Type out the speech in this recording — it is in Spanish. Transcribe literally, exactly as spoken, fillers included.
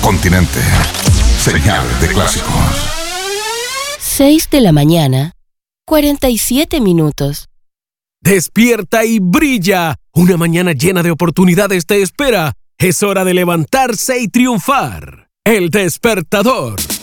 Continente. Señal de clásicos. seis de la mañana, cuarenta y siete minutos. Despierta y brilla. Una mañana llena de oportunidades te espera. Es hora de levantarse y triunfar. El Despertador.